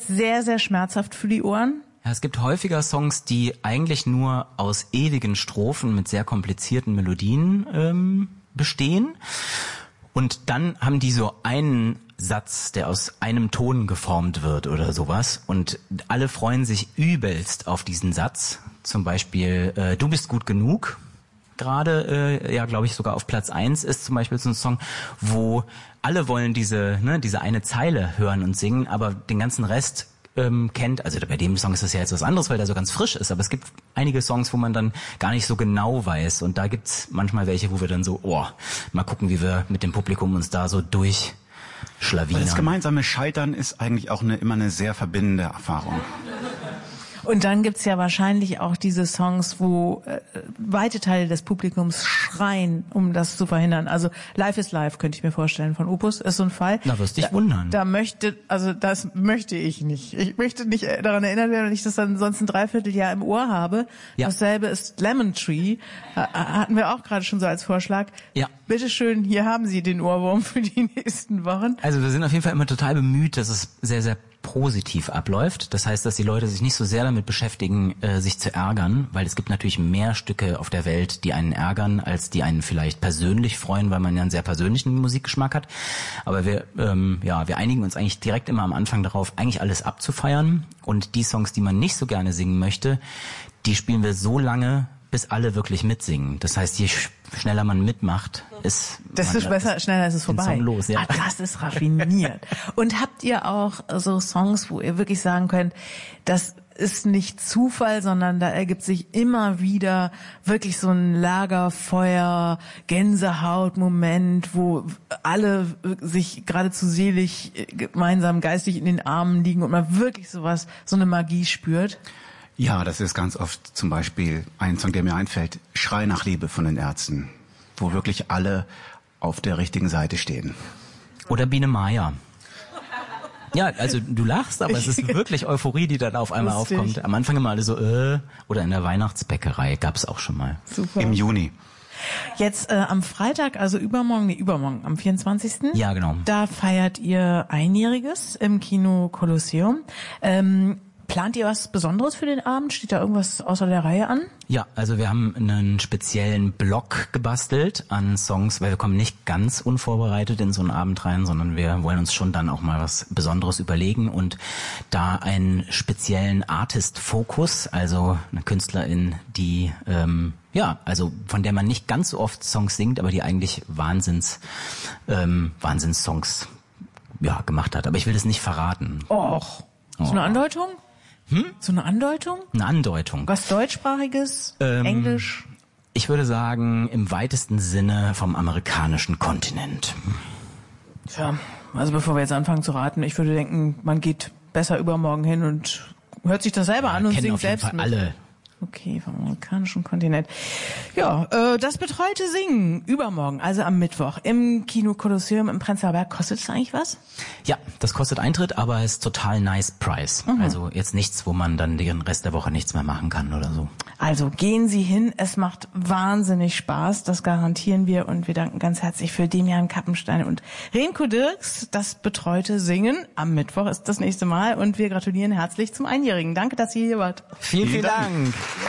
sehr, sehr schmerzhaft für die Ohren. Ja, es gibt häufiger Songs, die eigentlich nur aus ewigen Strophen mit sehr komplizierten Melodien bestehen. Und dann haben die so einen Satz, der aus einem Ton geformt wird oder sowas. Und alle freuen sich übelst auf diesen Satz. Zum Beispiel Du bist gut genug. Gerade, glaube ich, sogar auf Platz 1 ist zum Beispiel so ein Song, wo alle wollen diese eine Zeile hören und singen, aber den ganzen Rest kennt, also bei dem Song ist das ja jetzt was anderes, weil der so ganz frisch ist, aber es gibt einige Songs, wo man dann gar nicht so genau weiß, und da gibt's manchmal welche, wo wir dann so, mal gucken, wie wir mit dem Publikum uns da so durchschlawinern. Weil das gemeinsame Scheitern ist eigentlich auch immer eine sehr verbindende Erfahrung. Und dann gibt's ja wahrscheinlich auch diese Songs, wo weite Teile des Publikums schreien, um das zu verhindern. Also Life is Life, könnte ich mir vorstellen, von Opus, ist so ein Fall. Na, wirst dich wundern. Das möchte ich nicht. Ich möchte nicht daran erinnert werden, wenn ich das dann sonst ein Dreivierteljahr im Ohr habe. Ja. Dasselbe ist Lemon Tree, hatten wir auch gerade schon so als Vorschlag. Ja. Bitteschön, hier haben Sie den Ohrwurm für die nächsten Wochen. Also wir sind auf jeden Fall immer total bemüht, dass es sehr, sehr positiv abläuft. Das heißt, dass die Leute sich nicht so sehr damit beschäftigen, sich zu ärgern, weil es gibt natürlich mehr Stücke auf der Welt, die einen ärgern, als die einen vielleicht persönlich freuen, weil man ja einen sehr persönlichen Musikgeschmack hat. Aber wir einigen uns eigentlich direkt immer am Anfang darauf, eigentlich alles abzufeiern, und die Songs, die man nicht so gerne singen möchte, die spielen wir so lange, bis alle wirklich mitsingen. Das heißt, je schneller man mitmacht, schneller ist es vorbei. Song los, ja. Das ist raffiniert. Und habt ihr auch so Songs, wo ihr wirklich sagen könnt, das ist nicht Zufall, sondern da ergibt sich immer wieder wirklich so ein Lagerfeuer, Gänsehaut-Moment, wo alle sich geradezu selig gemeinsam geistig in den Armen liegen und man wirklich so eine Magie spürt? Ja, das ist ganz oft zum Beispiel ein Song, der mir einfällt, Schrei nach Liebe von den Ärzten, wo wirklich alle auf der richtigen Seite stehen. Oder Biene Maya. Ja, also du lachst, aber es ist wirklich Euphorie, die dann auf einmal aufkommt. Am Anfang immer alle so, oder in der Weihnachtsbäckerei gab's auch schon mal. Super. Im Juni. Jetzt am Freitag, also übermorgen, am 24. Ja, genau. Da feiert ihr Einjähriges im Kino Kolosseum. Plant ihr was Besonderes für den Abend? Steht da irgendwas außer der Reihe an? Ja, also wir haben einen speziellen Block gebastelt an Songs, weil wir kommen nicht ganz unvorbereitet in so einen Abend rein, sondern wir wollen uns schon dann auch mal was Besonderes überlegen und da einen speziellen Artist-Fokus, also eine Künstlerin, die also von der man nicht ganz so oft Songs singt, aber die eigentlich Wahnsinns-Songs gemacht hat. Aber ich will das nicht verraten. Och. So eine Andeutung? So eine Andeutung? Eine Andeutung. Was Deutschsprachiges? Englisch? Ich würde sagen, im weitesten Sinne vom amerikanischen Kontinent. Tja, also bevor wir jetzt anfangen zu raten, ich würde denken, man geht besser übermorgen hin und hört sich das selber an und singt selbst mit. Alle. Okay, vom amerikanischen Kontinent. Ja, das betreute Singen übermorgen, also am Mittwoch im Kino Kolosseum im Prenzlauer Berg. Kostet es eigentlich was? Ja, das kostet Eintritt, aber ist total nice Price. Also jetzt nichts, wo man dann den Rest der Woche nichts mehr machen kann oder so. Also gehen Sie hin, es macht wahnsinnig Spaß, das garantieren wir, und wir danken ganz herzlich für Demian Kappenstein und Renko Dirks. Das betreute Singen am Mittwoch ist das nächste Mal und wir gratulieren herzlich zum Einjährigen. Danke, dass ihr hier wart. Vielen Dank.